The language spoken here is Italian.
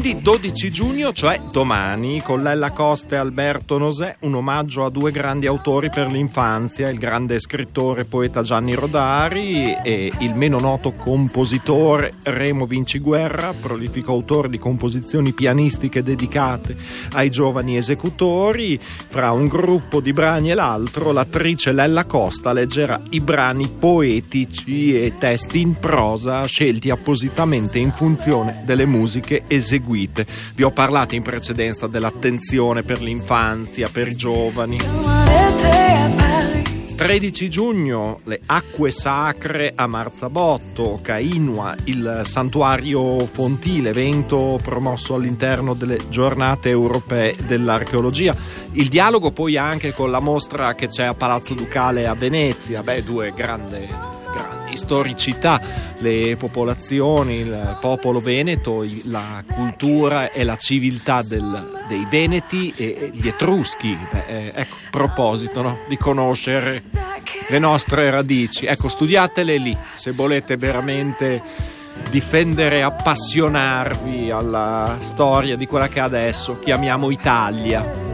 Venerdì 12 giugno, cioè domani, con Lella Costa e Alberto Nosè, un omaggio a due grandi autori per l'infanzia, il grande scrittore e poeta Gianni Rodari e il meno noto compositore Remo Vinciguerra, prolifico autore di composizioni pianistiche dedicate ai giovani esecutori. Fra un gruppo di brani e l'altro, l'attrice Lella Costa leggerà i brani poetici e testi in prosa scelti appositamente in funzione delle musiche eseguite. Vi ho parlato in precedenza dell'attenzione per l'infanzia, per i giovani. 13 giugno, le acque sacre a Marzabotto, Cainua, il santuario fontile, evento promosso all'interno delle giornate europee dell'archeologia. Il dialogo poi anche con la mostra che c'è a Palazzo Ducale a Venezia, due grandi storicità, le popolazioni, il popolo veneto, la cultura e la civiltà dei veneti e gli etruschi. Ecco, a proposito, no? Di conoscere le nostre radici, ecco, studiatele lì se volete veramente difendere e appassionarvi alla storia di quella che adesso chiamiamo Italia.